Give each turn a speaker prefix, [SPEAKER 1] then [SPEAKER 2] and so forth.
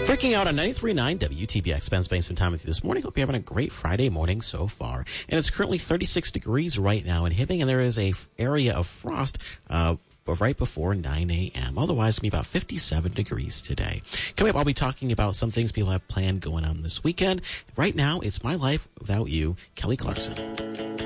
[SPEAKER 1] Freaking out on 93.9 WTBX. Spending some time with you this morning. Hope you're having a great Friday morning so far. And it's currently 36 degrees right now in Hibbing, and there is a area of frost right before 9 a.m. Otherwise, it's going to be about 57 degrees today. Coming up, I'll be talking about some things people have planned going on this weekend. Right now, it's My Life Without You, Kelly Clarkson.